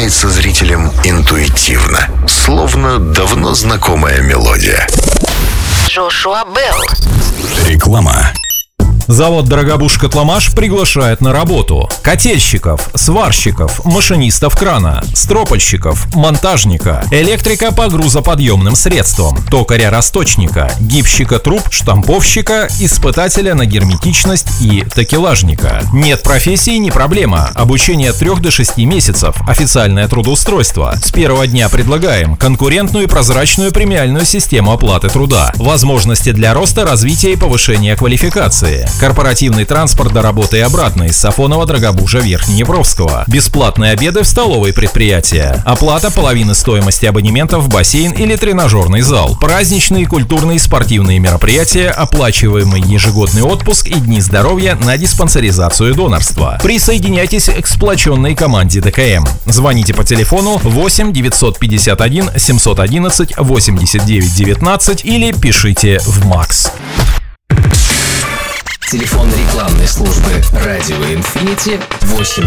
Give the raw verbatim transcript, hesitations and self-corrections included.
воспринимается зрителем интуитивно, словно давно знакомая мелодия. Джошуа Белл. Реклама. Завод «Дорогобуж-Котломаш» приглашает на работу котельщиков, сварщиков, машинистов крана, стропольщиков, монтажника, электрика по грузоподъемным средствам, токаря-расточника, гибщика труб, штамповщика, испытателя на герметичность и такелажника. Нет профессии — не проблема. Обучение от трёх до шести месяцев. Официальное трудоустройство. С первого дня предлагаем конкурентную и прозрачную премиальную систему оплаты труда. Возможности для роста, развития и повышения квалификации. Корпоративный транспорт до работы и обратно из Сафонова, Дорогобужа, Верхнеднепровского. Бесплатные обеды в столовой предприятия. Оплата половины стоимости абонемента в бассейн или тренажерный зал. Праздничные, культурные и спортивные мероприятия, оплачиваемый ежегодный отпуск и дни здоровья на диспансеризацию и донорство. Присоединяйтесь к сплоченной команде ДКМ. Звоните по телефону восемь девятьсот пятьдесят один семьсот одиннадцать восемьдесят девять девятнадцать или пишите в МАКС. Телефон рекламной службы «Радио Инфинити» восемь